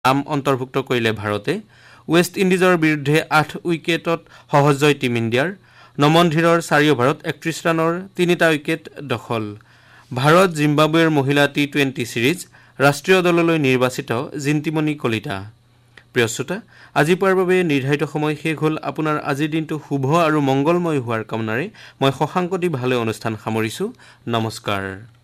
নাম অন্তৰ্ভুক্ত কৰিলে ভাৰতে। ৱেষ্ট ইণ্ডিজৰ বিৰুদ্ধে 8 উইকেটত সহজ জয় টীম ইণ্ডিয়াৰ। নমন ধীৰৰ 4 অভাৰত 31 ৰানৰ 3টা উইকেট দখল। ভাৰত জিম্বাবুৱেৰ মহিলা টি20 ছিৰিজ ৰাষ্ট্ৰীয় দললৈ নিৰ্বাচিত জিন্তিমণি কলিতা। প্ৰিয় শ্ৰোতা, আজি পুৱাৰ বাবে নিৰ্ধাৰিত সময় শেষ হ'ল। আপোনাৰ আজিৰ দিনটো শুভ আৰু মংগলময় হোৱাৰ কামনাৰে মই শশাংক দি ভালে অনুষ্ঠান সামৰিছোঁ। নমস্কাৰ।